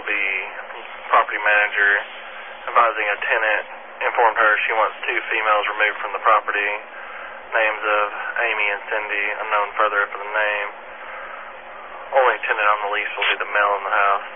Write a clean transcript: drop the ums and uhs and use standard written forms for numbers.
the property manager, advising a tenant informed her she wants 2 females removed from the property. Names of Amy and Cindy, unknown further for the name. Only tenant on the lease will be the male in the house.